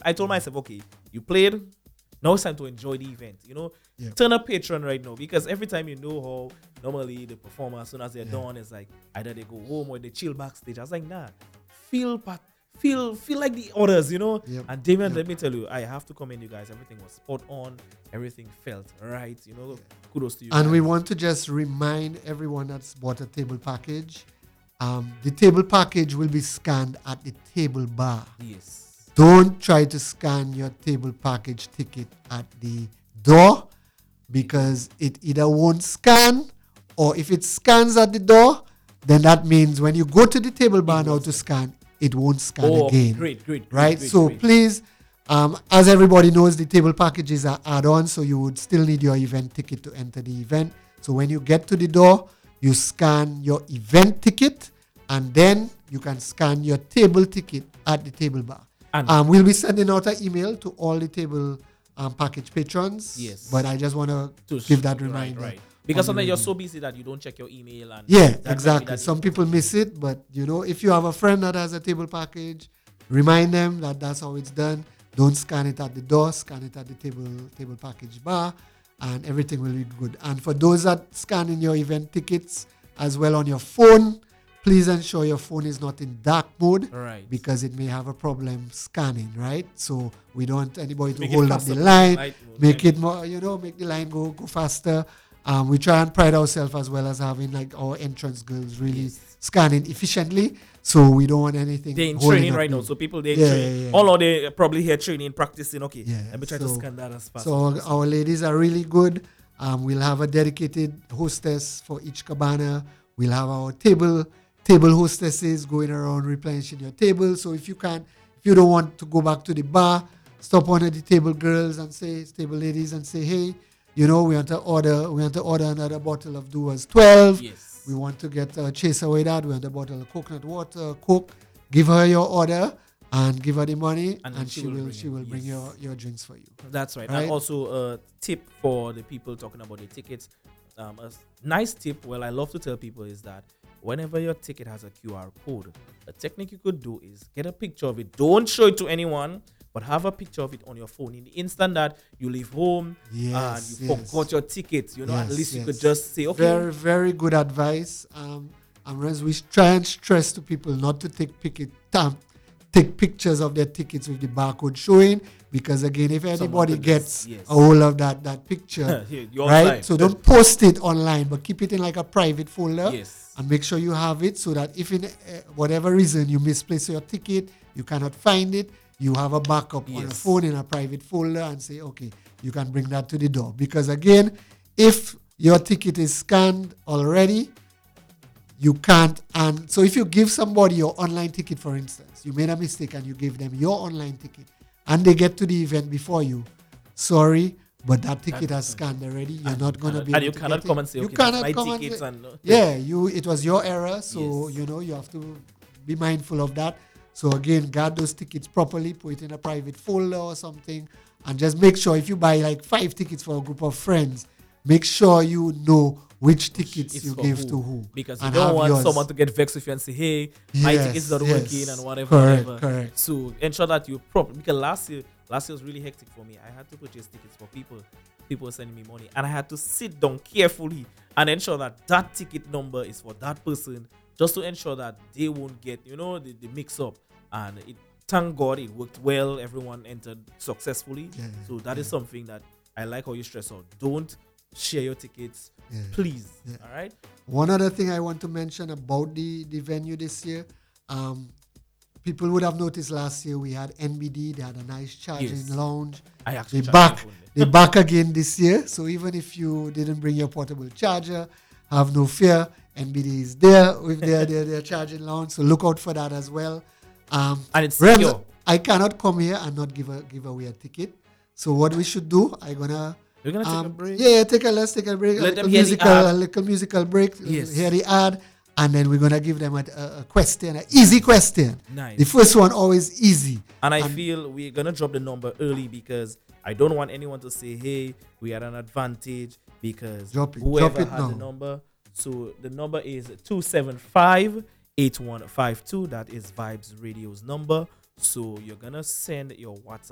I told myself, okay, you played. Now it's time to enjoy the event. Yeah. Turn a patron right now, because every time you know how normally the performer, as soon as they're done, it's like either they go home or they chill backstage. I was like, nah, feel like the others, Yep. And Damien, Yep. let me tell you, I have to commend you guys. Everything was spot on. Everything felt right. Kudos to you. And guys. we want to just remind everyone that's bought a table package. The table package will be scanned at the table bar. Yes. Don't try to scan your table package ticket at the door, because it either won't scan, or if it scans at the door, then that means when you go to the table bar now to scan, it won't scan Okay, again. great. Right? Great, So great. please, as everybody knows, the table packages are add-on, so you would still need your event ticket to enter the event. So when you get to the door, you scan your event ticket, and then you can scan your table ticket at the table bar. And We'll be sending out an email to all the table package patrons. Yes. But I just want to to give that right, reminder. right. Because on the sometimes you're radio. so busy that you don't check your email. And Yeah, that might be exactly. that Some issue. people miss it, but if you have a friend that has a table package, remind them that that's how it's done. Don't scan it at the door, scan it at the table package bar, and everything will be good. And for those that scan in your event tickets as well on your phone, please ensure your phone is not in dark mode, Right. because it may have a problem scanning, right? So we don't want anybody to Make it hold up faster, the line, make okay. it more, make the line go faster. We try and pride ourselves as well as having like our entrance girls really Yes. scanning efficiently. So we don't want anything. They're in holding training up right the- now, so people they're Yeah, training. yeah, yeah. All of they probably here training, practicing. Okay, Yeah, let me try to so- scan that as fast. So as possible. our ladies are really good. We'll have a dedicated hostess for each cabana. We'll have our table hostesses going around replenishing your table. So if you don't want to go back to the bar, stop one of the table girls and table ladies and say, hey, we want to order another bottle of Duas 12. Yes. We want to chase away that. We want a bottle of coconut water, Coke. Give her your order and give her the money, And and she will it. bring Yes. your drinks for you. That's right. Right. And also a tip for the people talking about the tickets. A nice tip, I love to tell people, is that whenever your ticket has a QR code, a technique you could do is get a picture of it. Don't show it to anyone, but have a picture of it on your phone. In the instant that you leave home Yes, and you yes. forgot your ticket, at Yes, least you yes. could just say, okay. Very, very good advice. And as we try and stress to people not to take pictures of their tickets with the barcode showing, because again, if anybody could gets yes. a hold of that picture, Here, you're right? outside. So don't post it online, but keep it in like a private folder. Yes. And make sure you have it, so that if in whatever reason you misplace your ticket, you cannot find it, you have a backup on your Yes. phone in a private folder and say, okay, you can bring that to the door. Because again, if your ticket is scanned already, you can't. And so if you give somebody your online ticket, for instance, you made a mistake and you give them your online ticket and they get to the event before you, sorry, but that ticket has scanned already. You're not going to be And able you to cannot get come it. and say, You okay, that's cannot my come and tickets. say- And it was your error, so Yes. you have to be mindful of that. So again, guard those tickets properly, put it in a private folder or something, and just make sure if you buy like 5 tickets for a group of friends, make sure you know which tickets it's you for give who. to who. Because you and don't have want yours. someone to get vexed with you and say, hey, my Yes, ticket's not yes. working and whatever. Correct, whatever. correct. So ensure that you properly, because last year was really hectic for me. I had to purchase tickets for people. People were sending me money, and I had to sit down carefully and ensure that ticket number is for that person, just to ensure that they won't get the mix up. And thank God it worked well. Everyone entered successfully. Yeah, So that is something that I like how you stress out. Don't share your tickets, Yeah. please. Yeah. All right. One other thing I want to mention about the venue this year, people would have noticed last year we had NBD. They had a nice charging Yes. lounge. I actually They charge back my phone there. they back again this year. So even if you didn't bring your portable charger, have no fear. NBD is there with their charging lounge. So look out for that as well. And it's Rems, secure. I cannot come here and not give away a ticket. So what we should do, I'm gonna We're gonna take a break. let's take a break. Let them a hear the ad. little musical break. Yes. Hear the ad, and then we're gonna give them a question, an easy question. Nice. The first one always easy. And I feel we're gonna drop the number early because I don't want anyone to say, "Hey, we had an advantage," because Drop it whoever had now. the number. So the number is 275-8152. That is Vibes Radio's number. So you're gonna send your WhatsApp